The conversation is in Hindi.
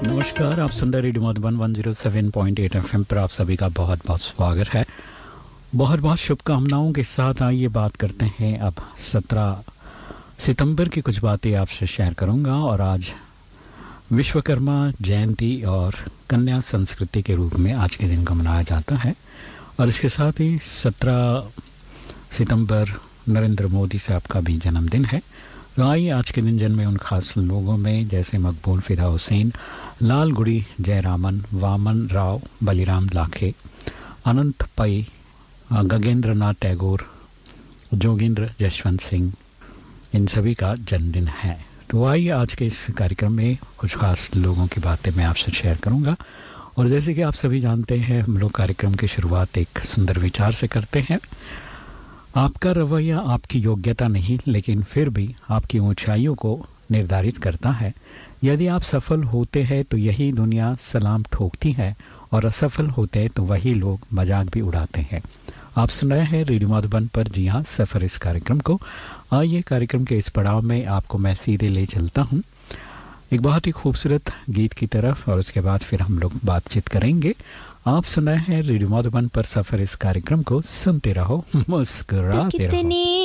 नमस्कार, आप सुन रहे रेडियो मधुबन 107.8 एफएम पर आप सभी का बहुत बहुत स्वागत है। बहुत बहुत शुभकामनाओं के साथ आइए बात करते हैं। अब 17 सितंबर की कुछ बातें आपसे शेयर करूंगा। और आज विश्वकर्मा जयंती और कन्या संस्कृति के रूप में आज के दिन को मनाया जाता है। और इसके साथ ही 17 सितंबर नरेंद्र मोदी साहब का भी जन्मदिन है। तो आइए आज के दिन जन्मे उन खास लोगों में जैसे मकबूल फिदा हुसैन, लाल गुड़ी जयरामन, वामन राव, बलिराम लाखे, अनंत पै, गगेंद्र नाथ टैगोर, जोगिंद्र जसवंत सिंह, इन सभी का जन्मदिन है। तो आइए आज के इस कार्यक्रम में कुछ खास लोगों की बातें मैं आपसे शेयर करूंगा। और जैसे कि आप सभी जानते हैं, हम लोग कार्यक्रम की शुरुआत एक सुंदर विचार से करते हैं। आपका रवैया आपकी योग्यता नहीं, लेकिन फिर भी आपकी ऊंचाइयों को निर्धारित करता है। यदि आप सफल होते हैं तो यही दुनिया सलाम ठोकती है, और असफल होते हैं तो वही लोग मजाक भी उड़ाते हैं। आप सुन रहे हैं रेडियो मधुबन पर, जी हाँ, सफर इस कार्यक्रम को। आइए कार्यक्रम के इस पड़ाव में आपको मैं सीधे ले चलता हूँ एक बहुत ही खूबसूरत गीत की तरफ, और उसके बाद फिर हम लोग बातचीत करेंगे। आप सुन रहे हैं रेडियो मधुबन पर सफर इस कार्यक्रम को, सुनते रहो, मुस्कुराते रहो।